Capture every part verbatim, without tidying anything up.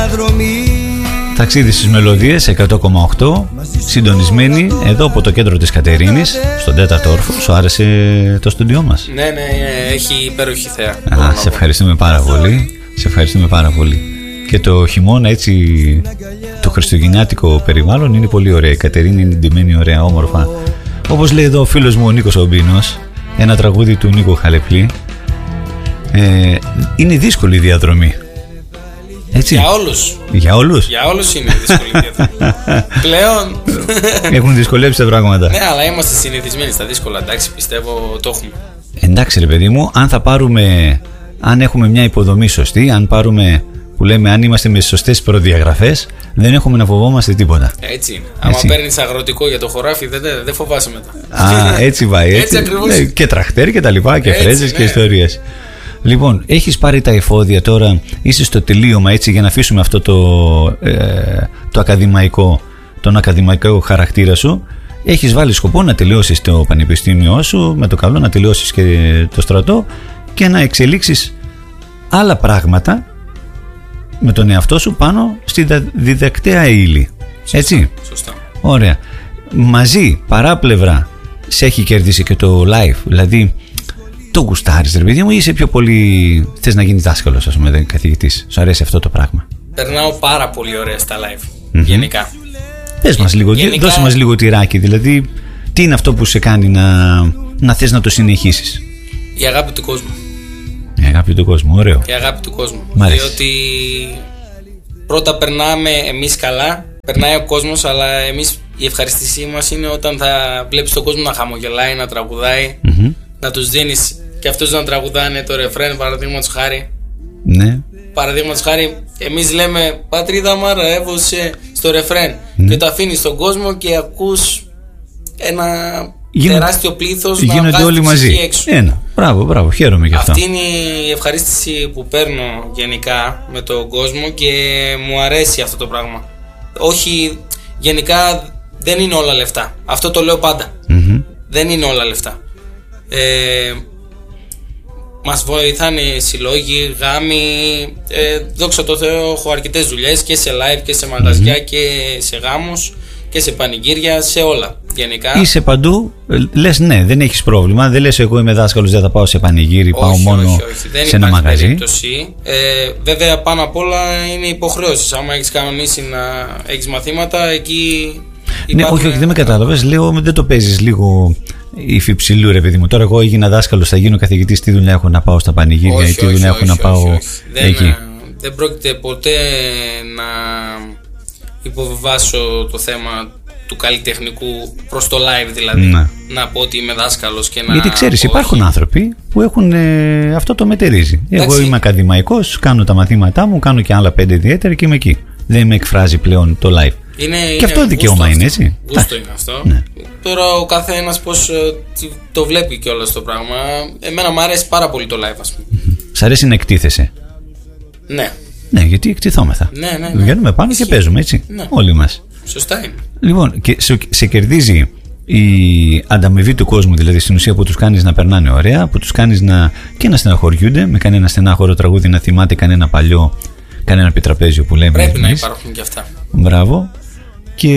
Ταξίδι στις μελωδίες εκατό κόμμα οκτώ, συντονισμένοι εδώ από το κέντρο της Κατερίνης, στον τέταρτο όροφο. Σου άρεσε το στούντιό μας? Ναι, ναι, έχει υπέροχη θέα. Α, σε ευχαριστούμε πάρα πολύ. Σε ευχαριστούμε πάρα πολύ. Και το χειμώνα, έτσι, το χριστουγεννιάτικο περιβάλλον είναι πολύ ωραία. Η Κατερίνη είναι ντυμένη ωραία, όμορφα. Όπως λέει εδώ ο φίλος μου ο Νίκος Ομπίνος, ένα τραγούδι του Νίκο Χαλεπλή. Ε, είναι δύσκολη η διαδρομή. Έτσι. Για όλους. Για όλους. Για όλους είναι δύσκολη η διαδρομή. Πλέον. Έχουν δυσκολέψει τα πράγματα. Ναι, αλλά είμαστε συνηθισμένοι στα δύσκολα. Εντάξει, πιστεύω το έχουμε. Εντάξει, ρε παιδί μου, αν θα πάρουμε. Αν έχουμε μια υποδομή σωστή, αν πάρουμε. Που λέμε, αν είμαστε με σωστές προδιαγραφές, δεν έχουμε να φοβόμαστε τίποτα. Έτσι είναι. Άμα παίρνεις αγροτικό για το χωράφι, δεν, δεν, δεν φοβάσαι μετά. Α, έτσι πάει. Έτσι, έτσι ακριβώς. Ναι, και τραχτέρ και τα λοιπά, και φρέζες, ναι, και ιστορίες. Λοιπόν, έχεις πάρει τα εφόδια τώρα, είσαι στο τελείωμα, έτσι, για να αφήσουμε αυτό το, ε, το ακαδημαϊκό, τον ακαδημαϊκό χαρακτήρα σου. Έχεις βάλει σκοπό να τελειώσεις το πανεπιστήμιό σου, με το καλό να τελειώσεις και το στρατό και να εξελίξεις άλλα πράγματα με τον εαυτό σου πάνω στη διδακτέα ύλη. Σωστά, έτσι. Σωστά. Ωραία. Μαζί, παράπλευρα, σε έχει κερδίσει και το live. Δηλαδή, το γουστάρεις, ρε παιδί μου, ή είσαι πιο πολύ. Θες να γίνεις δάσκαλος, ας πούμε, καθηγητής? Σου αρέσει αυτό το πράγμα? Περνάω πάρα πολύ ωραία στα live. Mm-hmm. Γενικά. Πες μας λίγο, γενικά... δώσε μας λίγο τυράκι. Δηλαδή, τι είναι αυτό που σε κάνει να, να θες να το συνεχίσεις? Η αγάπη του κόσμου. Η αγάπη του κόσμου, ωραίο. Η αγάπη του κόσμου. Διότι πρώτα περνάμε εμείς καλά, περνάει ο κόσμος, αλλά εμείς η ευχαριστησή μας είναι όταν θα βλέπεις τον κόσμο να χαμογελάει, να τραγουδάει, mm-hmm. να τους δίνεις και αυτούς να τραγουδάνε το ρεφρέν, παραδείγματος χάρη. Ναι. Παραδείγματος χάρη, εμείς λέμε πατρίδα μ' αρεύωσε στο ρεφρέν, mm-hmm. και το αφήνεις στον κόσμο και ακούς ένα Γίνε... τεράστιο πλήθος να βγάζει όλοι μαζί έξω. Ένα. Μπράβο, μπράβο, χαίρομαι γι' αυτό. Αυτή είναι η ευχαρίστηση που παίρνω γενικά με τον κόσμο και μου αρέσει αυτό το πράγμα. Όχι, γενικά δεν είναι όλα λεφτά. Αυτό το λέω πάντα. Mm-hmm. Δεν είναι όλα λεφτά. Ε, μας βοηθάνε συλλόγοι, γάμοι. Ε, δόξα τω Θεώ, έχω αρκετές δουλειές και σε live και σε μαγαζιά mm-hmm. και σε γάμους και σε πανηγύρια, σε όλα γενικά. Είσαι παντού, λες ναι, δεν έχεις πρόβλημα. Δεν λες εγώ είμαι δάσκαλος, δεν θα πάω σε πανηγύρι, όχι, πάω μόνο όχι, όχι. Δεν σε ένα μαγαζί. Περίπτωση. Ε, βέβαια πάνω απ' όλα είναι υποχρεώσεις. Άμα έχεις κανονίσει να έχεις μαθήματα, εκεί ναι, όχι, όχι, δεν με κατάλαβες. Λέω, δεν το παίζεις λίγο υφιψηλού, ρε παιδί μου. Τώρα εγώ έγινα δάσκαλος, θα γίνω καθηγητής, τι δουλειά έχω να πάω στα πανηγύρια, όχι, ή τι δουλειά έχω να πάω όχι, όχι. εκεί. Δεν, δεν πρόκειται ποτέ να υποβιβάσω το θέμα του καλλιτεχνικού προς το live, δηλαδή. Ναι. Να πω ότι είμαι δάσκαλος και να. Γιατί ξέρεις, όχι. Υπάρχουν άνθρωποι που έχουν ε, αυτό το μετερίζει. Εγώ είμαι ακαδημαϊκός, κάνω τα μαθήματά μου, κάνω και άλλα πέντε ιδιαίτερα και είμαι εκεί. Δεν με εκφράζει πλέον το live. Είναι, και είναι αυτό δικαίωμα είναι, έτσι. Γούστο είναι αυτό. Ναι. Τώρα ο καθένας πώς το βλέπει κιόλας το πράγμα. Εμένα μου αρέσει πάρα πολύ το live, ας πούμε. Σ' αρέσει να εκτίθεσαι? Ναι. Ναι, γιατί εκτιθόμεθα. Ναι, ναι, ναι. Βγαίνουμε πάνω Ισχύει. Και παίζουμε, έτσι. Ναι. Όλοι μας. Σωστά είναι. Λοιπόν, και σε, σε κερδίζει η ανταμοιβή του κόσμου, δηλαδή στην ουσία που τους κάνεις να περνάνε ωραία, που τους κάνεις να, και να στεναχωριούνται με κανένα στενάχωρο τραγούδι, να θυμάται κανένα παλιό, κανένα επιτραπέζιο που λέμε. Πρέπει να υπάρχουν και αυτά. Μπράβο. Και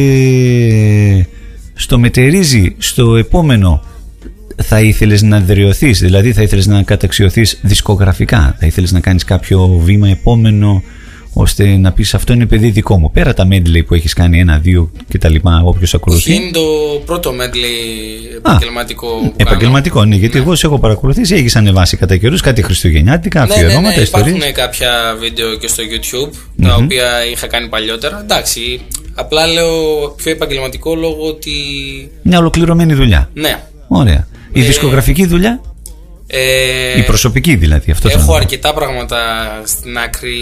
στο μετερίζει στο επόμενο. Θα ήθελες να δρεωθείς, δηλαδή θα ήθελες να καταξιωθείς δισκογραφικά, θα ήθελες να κάνεις κάποιο βήμα επόμενο, ώστε να πεις αυτό είναι παιδί δικό μου, πέρα τα medley που έχεις κάνει, ένα, δύο και τα λοιπά, όποιος ακολουθεί? Είναι το πρώτο medley επαγγελματικό. Α, που επαγγελματικό, ναι, γιατί ναι. εγώ σε έχω παρακολουθήσει, έχεις ανεβάσει κατά καιρούς κάτι χριστουγεννιάτικα, αφιερώματα, ναι, ναι, ναι, ιστορίες. Υπάρχουν κάποια βίντεο και στο YouTube, τα mm-hmm. οποία είχα κάνει παλιότερα. Εντάξει, απλά λέω πιο επαγγελματικό λόγω ότι. Μια ολοκληρωμένη δουλειά. Ναι. Ωραία. Η ε, δισκογραφική δουλειά, ε, η προσωπική δηλαδή, αυτό έχω αρκετά πράγματα στην άκρη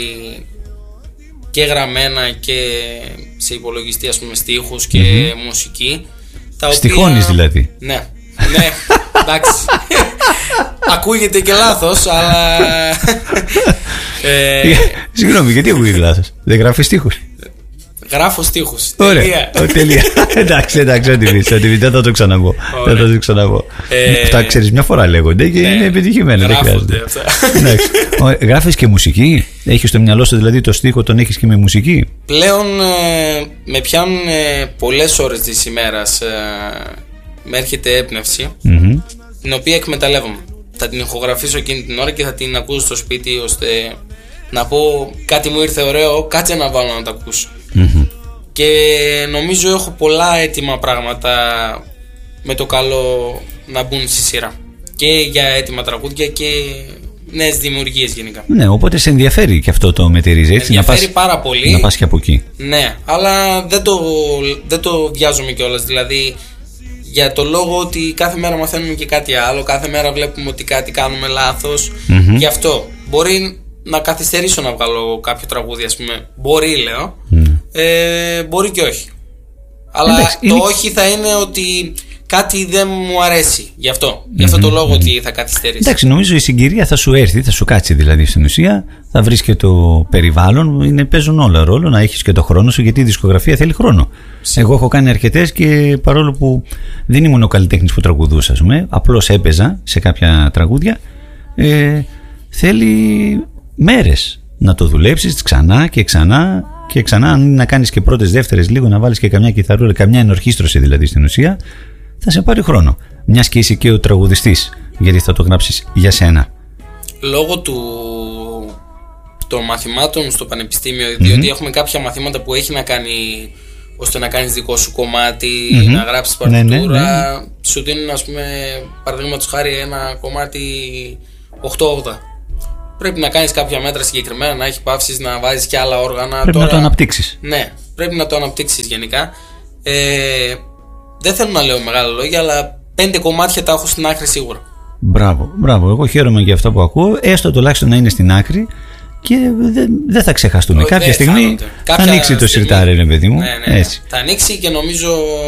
και γραμμένα και σε υπολογιστή, ας πούμε, στίχους και mm-hmm. μουσική. Στιχώνεις οποία... δηλαδή? Ναι, ναι, εντάξει. Ακούγεται και λάθος, αλλά ε... Συγγνώμη, γιατί ακούγεται λάθος? Δεν γράφεις στίχους? Γράφω στίχους. Ωραία. Τελεία. Εντάξει, εντάξει, ό,τι πεις, ό,τι πεις, δεν θα το ξαναπώ. Δεν θα το ξαναπώ. Αυτά ξέρεις, μια φορά λέγονται και είναι επιτυχημένα. Δεν χρειάζεται. Γράφεις και μουσική. Έχεις στο μυαλό σου δηλαδή το στίχο, τον έχεις και με μουσική. Πλέον με πιάνουν πολλές ώρες της ημέρας. Με έρχεται έμπνευση, την οποία εκμεταλλεύομαι. Θα την ηχογραφήσω εκείνη την ώρα και θα την ακούσω στο σπίτι, ώστε να πω κάτι μου ήρθε ωραίο, κάτσε να βάλω να το ακούσω. Mm-hmm. Και νομίζω έχω πολλά έτοιμα πράγματα με το καλό να μπουν στη σειρά. Και για έτοιμα τραγούδια και νέες δημιουργίες γενικά. Ναι, οπότε σε ενδιαφέρει και αυτό το μετερίζει, έτσι. Ενδιαφέρει να πας, πάρα πολύ. Να πας και από εκεί. Ναι, αλλά δεν το, δεν το βιάζομαι κιόλας. Δηλαδή, για το λόγο ότι κάθε μέρα μαθαίνουμε και κάτι άλλο, κάθε μέρα βλέπουμε ότι κάτι κάνουμε λάθος. Mm-hmm. Γι' αυτό μπορεί να καθυστερήσω να βγάλω κάποιο τραγούδι, ας πούμε. Μπορεί, λέω. Mm. Ε, μπορεί και όχι. Αλλά εντάξει, το είναι... όχι θα είναι ότι κάτι δεν μου αρέσει. Γι' αυτό. Mm-hmm. Γι' αυτό το λόγο mm-hmm. ότι θα καθυστερήσει. Εντάξει, νομίζω η συγκυρία θα σου έρθει, θα σου κάτσει δηλαδή στην ουσία. Θα βρεις και το περιβάλλον. Είναι, παίζουν όλα ρόλο. Να έχεις και το χρόνο σου, γιατί η δισκογραφία θέλει χρόνο. Sim. Εγώ έχω κάνει αρκετές και παρόλο που δεν ήμουν ο καλλιτέχνης που τραγουδούσα, ας πούμε, απλώς έπαιζα σε κάποια τραγούδια. Ε, θέλει μέρες να το δουλέψεις ξανά και ξανά και ξανά. Αν να κάνεις και πρώτες, δεύτερες, λίγο να βάλεις και καμιά κιθαρούλα, καμιά ενορχήστρωση δηλαδή στην ουσία, θα σε πάρει χρόνο. Μιας και είσαι και ο τραγουδιστής, γιατί θα το γράψεις για σένα. Λόγω του των μαθημάτων στο πανεπιστήμιο, διότι mm-hmm. έχουμε κάποια μαθήματα που έχει να κάνει ώστε να κάνεις δικό σου κομμάτι, mm-hmm. να γράψεις παρτιτούρα. Ναι, ναι, ναι. Σου δίνουν, ας πούμε, παραδείγματος χάρη, ένα κομμάτι οκτώ όγδοα. Πρέπει να κάνεις κάποια μέτρα συγκεκριμένα, να έχει παύσεις, να βάζεις και άλλα όργανα. Πρέπει τώρα... να το αναπτύξεις. Ναι, πρέπει να το αναπτύξεις γενικά. Ε, δεν θέλω να λέω μεγάλα λόγια, αλλά πέντε κομμάτια τα έχω στην άκρη σίγουρα. Μπράβο, μπράβο. Εγώ χαίρομαι για αυτό που ακούω. Έστω τουλάχιστον να είναι στην άκρη και δεν δε θα ξεχαστούμε. Ο, κάποια στιγμή θα, Κάποια θα ανοίξει το σιρτάρι, ρε παιδί μου. Ναι, ναι, ναι. Έτσι. Θα ανοίξει και νομίζω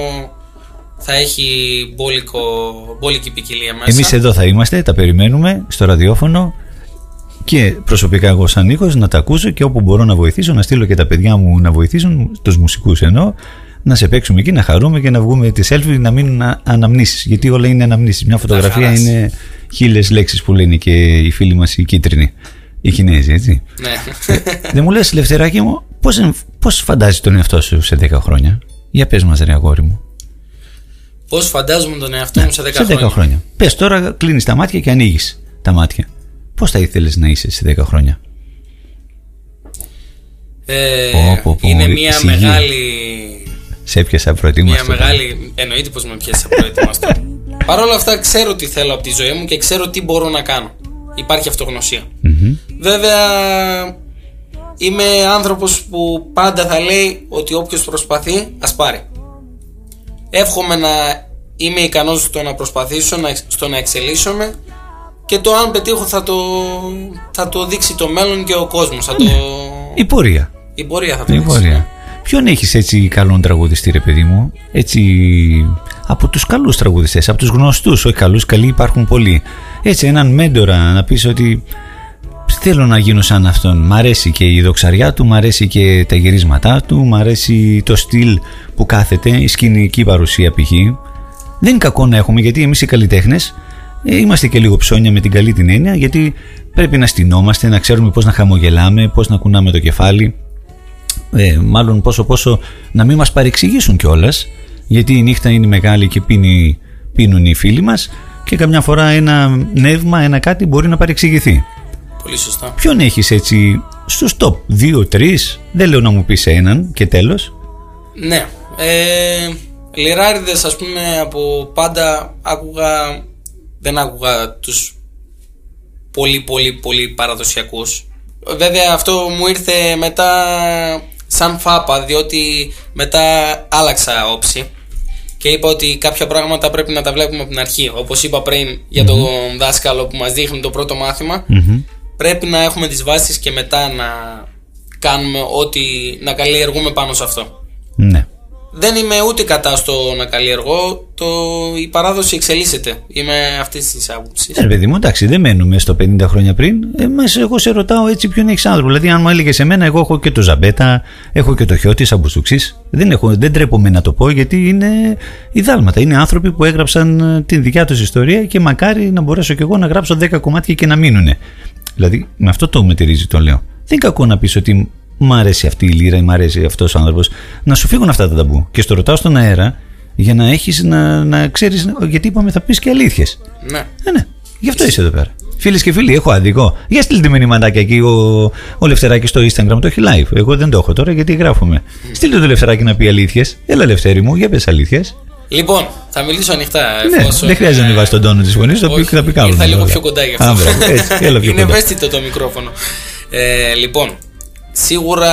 θα έχει μπόλικο, μπόλικη ποικιλία μέσα. Εμείς εδώ θα είμαστε, τα περιμένουμε στο ραδιόφωνο. Και προσωπικά εγώ σαν Νίκος να τα ακούσω και όπου μπορώ να βοηθήσω, να στείλω και τα παιδιά μου να βοηθήσουν, τους μουσικούς εννοώ, να σε παίξουμε εκεί, να χαρούμε και να βγούμε τη selfie, να μείνουν αναμνήσεις. Γιατί όλα είναι αναμνήσεις. Μια φωτογραφία είναι χίλιες λέξεις που λένε και οι φίλοι μας οι κίτρινοι, οι Κινέζοι, έτσι. Ναι. Δεν μου λες, Λευτεράκη μου, πώς, πώς φαντάζεις τον εαυτό σου σε δέκα χρόνια? Για πες μας, ρε αγόρι μου. Πώς φαντάζομαι τον εαυτό μου σε δέκα χρόνια? Σε δέκα χρόνια. Πες τώρα, κλείνεις τα μάτια και ανοίγεις τα μάτια. Πώς θα ήθελες να είσαι σε δέκα χρόνια? Ε, πω, πω, πω, είναι μια σιγή. Μεγάλη... Σε έπιασα προετοίμαστο. Μια μεγάλη... Εννοείται πως με πιάσα προετοίμαστο. Παρ' όλα αυτά ξέρω τι θέλω από τη ζωή μου και ξέρω τι μπορώ να κάνω. Υπάρχει αυτογνωσία. Mm-hmm. Βέβαια είμαι άνθρωπος που πάντα θα λέει ότι όποιος προσπαθεί ας πάρει. Εύχομαι να είμαι ικανός στο να προσπαθήσω, στο να εξελίσσομαι. Και το αν πετύχω θα το, θα το δείξει το μέλλον και ο κόσμος. Θα το... Η πορεία. Η πορεία θα το Η δείξει. Πορεία. Ποιον έχεις έτσι καλόν τραγουδιστή, ρε παιδί μου? Έτσι από τους καλούς τραγουδιστές, από τους γνωστούς, όχι καλούς, καλοί υπάρχουν πολλοί. Έτσι έναν μέντορα να πεις ότι θέλω να γίνω σαν αυτόν. Μ' αρέσει και η δοξαριά του, μ' αρέσει και τα γυρίσματά του, μ' αρέσει το στυλ που κάθεται, η σκηνική παρουσία π.χ. Δεν είναι κακό να έχουμε, γιατί εμείς οι καλλιτέχνες είμαστε και λίγο ψώνια με την καλή την έννοια, γιατί πρέπει να στηνόμαστε, να ξέρουμε πώς να χαμογελάμε, πώς να κουνάμε το κεφάλι, ε, μάλλον πόσο πόσο να μην μας παρεξηγήσουν κιόλας, γιατί η νύχτα είναι μεγάλη και πίνει, πίνουν οι φίλοι μας και καμιά φορά ένα νεύμα, ένα κάτι μπορεί να παρεξηγηθεί. Πολύ σωστά. Ποιον έχεις έτσι στους top δύο τρία, δεν λέω να μου πεις έναν και τέλος? Ναι, ε, λιράριδες, ας πούμε, από πάντα άκουγα. Δεν άκουγα τους πολύ πολύ πολύ παραδοσιακούς. Βέβαια αυτό μου ήρθε μετά σαν φάπα, διότι μετά άλλαξα όψη και είπα ότι κάποια πράγματα πρέπει να τα βλέπουμε από την αρχή. Όπως είπα πριν για mm-hmm. τον δάσκαλο που μας δείχνει το πρώτο μάθημα, mm-hmm. πρέπει να έχουμε τις βάσεις και μετά να κάνουμε ό,τι, να καλλιεργούμε πάνω σε αυτό. Ναι. δεν είμαι ούτε κατά στο να καλλιεργώ. Το, η παράδοση εξελίσσεται. Είμαι αυτή τη άποψη. Ναι, παιδί μου, εντάξει, δεν μένουμε στο πενήντα χρόνια πριν. Εμάς, εγώ σε ρωτάω έτσι ποιον έχει άνθρωπο. Δηλαδή, αν μου έλεγε σε μένα, εγώ έχω και το Ζαμπέτα, έχω και το Χιώτη Αμπουστουξής. Δεν, έχω, δεν τρέπομαι να το πω, γιατί είναι οι δάλματα. Είναι άνθρωποι που έγραψαν την δικιά τους ιστορία και μακάρι να μπορέσω κι εγώ να γράψω δέκα κομμάτια και να μείνουνε. Δηλαδή, με αυτό το μετερίζει το λέω. Δεν είναι κακό να πεις ότι μ' αρέσει αυτή η λύρα ή μ' αρέσει αυτός ο άνθρωπος. Να σου φύγουν αυτά τα ταμπού. Και στο ρωτάω στον αέρα για να έχεις να, να ξέρεις. Γιατί είπαμε θα πεις και αλήθειες. Ναι. Ε, ναι. Γι' αυτό είσαι εδώ πέρα. Φίλες και φίλοι, έχω άδικο. Για στείλτε μηνυματάκια εκεί. Ο, ο Λευτεράκης στο Instagram το έχει live. Εγώ δεν το έχω τώρα γιατί γράφουμε. Mm. Στείλτε το Λευτεράκη να πει αλήθειες. Έλα, Λευτέρη μου, για πες αλήθειες. Λοιπόν, θα μιλήσω ανοιχτά. Ναι, εφόσον, δεν χρειάζεται να ανεβάσει τον τόνο της φωνής, το οποίο θα πει κάπου. Ήρθα λίγο πιο κοντά γι' αυτό. Α, μπράβο, έτσι, έλα πιο είναι κοντά. ευαίσθητο το μικρόφωνο. Ε, λοιπόν, σίγουρα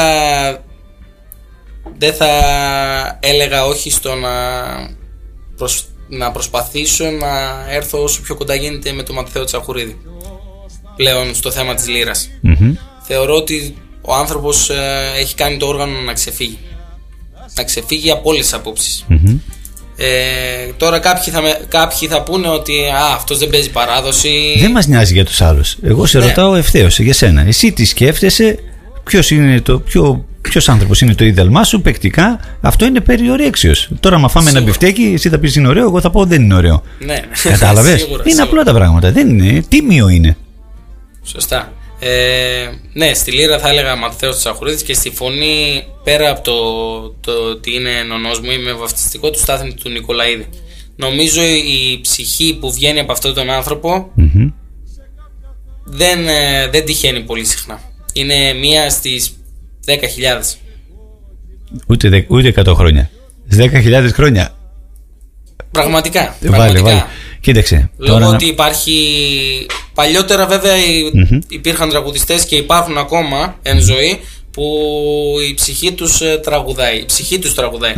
δεν θα έλεγα όχι στο να, προσ... να προσπαθήσω να έρθω όσο πιο κοντά γίνεται με τον Ματθαίο Τσαχουρίδη. Πλέον στο θέμα της λύρας. Mm-hmm. Θεωρώ ότι ο άνθρωπος ε, έχει κάνει το όργανο να ξεφύγει. Να ξεφύγει από όλες τις απόψεις. Mm-hmm. Ε, τώρα κάποιοι θα, με, κάποιοι θα πούνε ότι α, αυτός δεν παίζει παράδοση. Δεν μας νοιάζει για τους άλλους. Εγώ σε ναι. ρωτάω ευθέως για σένα. Εσύ τι σκέφτεσαι, ποιος, είναι το, ποιο, ποιος άνθρωπος είναι το ίδαλμά σου παικτικά. Αυτό είναι περιορέξιος. Τώρα μα φάμε σίγουρα ένα μπιφτέκι, εσύ θα πεις είναι ωραίο, εγώ θα πω δεν είναι ωραίο. Ναι. Κατάλαβες. Σίγουρα, είναι σίγουρα. Απλά τα πράγματα. Δεν είναι. Τίμιο είναι. Σωστά. Ε, ναι, στη λύρα θα έλεγα Ματθαίος Τσαχουρίδης και στη φωνή, πέρα από το, το ότι είναι νονός μου, είμαι βαφτιστικό του Στάθνη του Νικολαίδη. Νομίζω η ψυχή που βγαίνει από αυτόν τον άνθρωπο mm-hmm. δεν, δεν τυχαίνει πολύ συχνά. Είναι μία στις δέκα χιλιάδες. Ούτε, ούτε εκατό χρόνια. δέκα χιλιάδες χρόνια. Πραγματικά. Βάλε, πραγματικά. Βάλε. Κοίταξε. Λόγω τώρα... ότι υπάρχει. Παλιότερα βέβαια mm-hmm. υπήρχαν τραγουδιστές και υπάρχουν ακόμα εν ζωή που η ψυχή τους τραγουδάει. Η ψυχή τους τραγουδάει.